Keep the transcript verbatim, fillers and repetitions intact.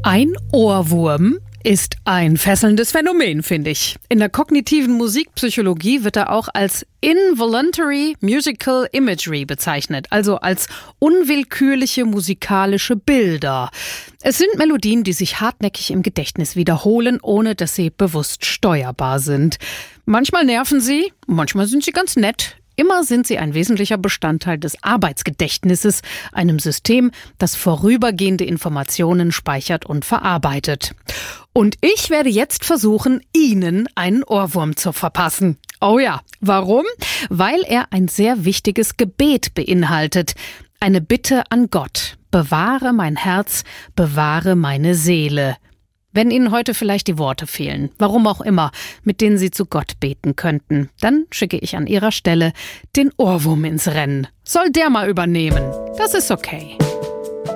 Ein Ohrwurm ist ein fesselndes Phänomen, finde ich. In der kognitiven Musikpsychologie wird er auch als Involuntary Musical Imagery bezeichnet, also als unwillkürliche musikalische Bilder. Es sind Melodien, die sich hartnäckig im Gedächtnis wiederholen, ohne dass sie bewusst steuerbar sind. Manchmal nerven sie, manchmal sind sie ganz nett. Immer sind sie ein wesentlicher Bestandteil des Arbeitsgedächtnisses, einem System, das vorübergehende Informationen speichert und verarbeitet. Und ich werde jetzt versuchen, Ihnen einen Ohrwurm zu verpassen. Oh ja, warum? Weil er ein sehr wichtiges Gebet beinhaltet. Eine Bitte an Gott. Bewahre mein Herz, bewahre meine Seele. Wenn Ihnen heute vielleicht die Worte fehlen, warum auch immer, mit denen Sie zu Gott beten könnten, dann schicke ich an Ihrer Stelle den Ohrwurm ins Rennen. Soll der mal übernehmen? Das ist okay.